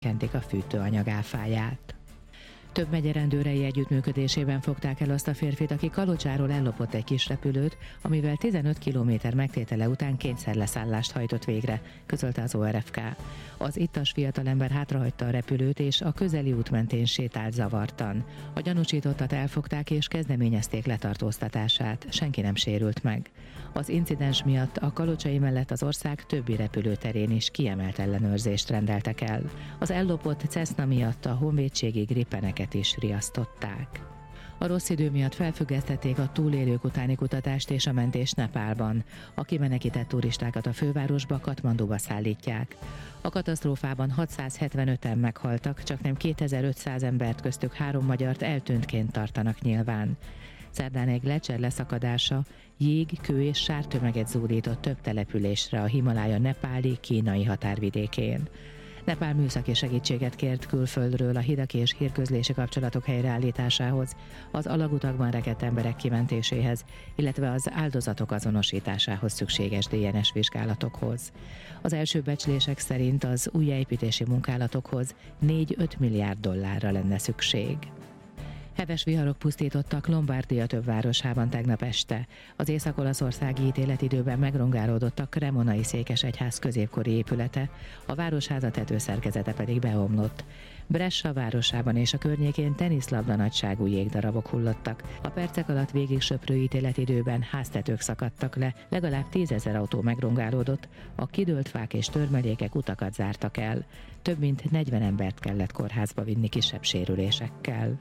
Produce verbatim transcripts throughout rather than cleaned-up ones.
kentik a fűtőanyag áfáját. Több megye rendőrei együttműködésében fogták el azt a férfit, aki Kalocsáról ellopott egy kis repülőt, amivel tizenöt kilométer megtétele után kényszerleszállást hajtott végre, közölte az o er ef ká. Az ittas fiatalember hátrahagyta a repülőt, és a közeli út mentén sétált zavartan. A gyanúsítottat elfogták és kezdeményezték letartóztatását, senki nem sérült meg. Az incidens miatt a kalocsai mellett az ország többi repülőterén is kiemelt ellenőrzést rendeltek el. Az ellopott Cessna miatt a honvédségi Gripeneket is riasztották. A rossz idő miatt felfüggesztették a túlélők utáni kutatást és a mentést Nepálban. A kimenekített turistákat a fővárosba, Katmanduba szállítják. A katasztrófában hatszázhetvenöten meghaltak, csaknem kétezer-ötszáz embert, köztük három magyart eltűntként tartanak nyilván. Szerdán egy gleccser leszakadása jég, kő és sártömeget zúdított több településre a Himalája nepáli, kínai határvidékén. Nepál műszaki segítséget kért külföldről a hidak és hírközlési kapcsolatok helyreállításához, az alagutakban rekedt emberek kimentéséhez, illetve az áldozatok azonosításához szükséges dé en es vizsgálatokhoz. Az első becslések szerint az újjáépítési munkálatokhoz négy-öt milliárd dollárra lenne szükség. Heves viharok pusztítottak Lombardia több városában tegnap este. Az észak-olaszországi ítéletidőben megrongálódott a Cremonai székesegyház középkori épülete, a városháza tetőszerkezete pedig beomlott. Brescia városában és a környékén teniszlabda nagyságú jégdarabok hullottak. A percek alatt végig söprő ítéletidőben háztetők szakadtak le, legalább tízezer autó megrongálódott, a kidőlt fák és törmelékek utakat zártak el. Több mint negyven embert kellett kórházba vinni kisebb sérülésekkel.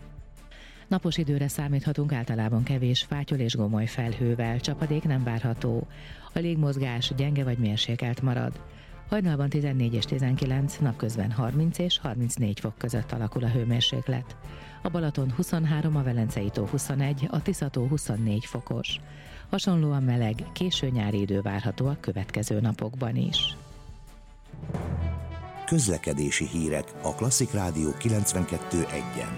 Napos időre számíthatunk, általában kevés fátyol és gomoly felhővel, csapadék nem várható. A légmozgás gyenge vagy mérsékelt marad. Hajnalban tizennégy és tizenkilenc, napközben harminc és harmincnégy fok között alakul a hőmérséklet. A Balaton huszonhárom, a Velencei tó huszonegy, a Tisza-tó huszonnégy fokos. Hasonlóan meleg, késő nyári idő várható a következő napokban is. Közlekedési hírek a Klasszik Rádió kilencvenkettő egyen.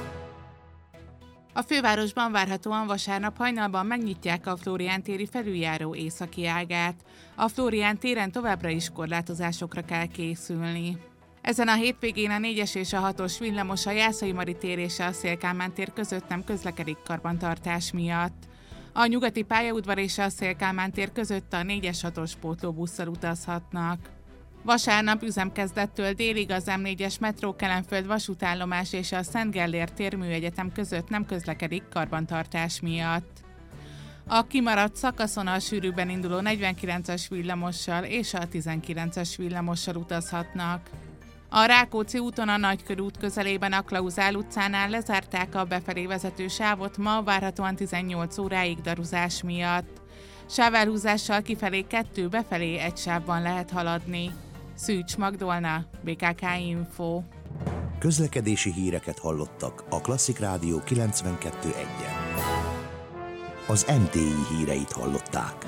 A fővárosban várhatóan vasárnap hajnalban megnyitják a Flórián téri felüljáró északi ágát. A Flórián téren továbbra is korlátozásokra kell készülni. Ezen a hétvégén a négyes és a hatos villamos a Jászai Mari tér és a Széll-Kálmán tér között nem közlekedik karbantartás miatt. A nyugati pályaudvar és a Széll-Kálmán tér között a négyes hatos pótlóbusszal utazhatnak. Vasárnap üzemkezdettől délig az em négyes metró Kelenföld vasútállomás és a Szent Gellért térműegyetem között nem közlekedik karbantartás miatt. A kimaradt szakaszon a sűrűbben induló negyvenkilences villamossal és a tizenkilences villamossal utazhatnak. A Rákóczi úton a Nagykörút közelében a Klauzál utcánál lezárták a befelé vezető sávot ma várhatóan tizennyolc óráig daruzás miatt. Sávelhúzással kifelé kettő, befelé egy sávban lehet haladni. Szűcs Magdolna, bé ká ká Info. Közlekedési híreket hallottak a Klasszik Rádió kilencvenkettő egyen. Az em té i híreit hallották.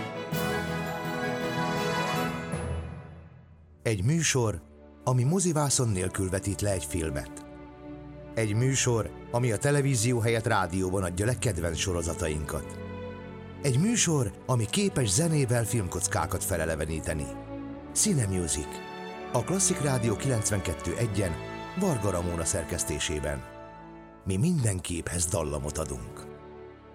Egy műsor, ami mozivászon nélkül vetít le egy filmet. Egy műsor, ami a televízió helyett rádióban adja le kedvenc sorozatainkat. Egy műsor, ami képes zenével filmkockákat feleleveníteni. Cine Music. A Klasszik Rádió kilencvenkettő egyen Varga Ramóna szerkesztésében. Mi minden képhez dallamot adunk.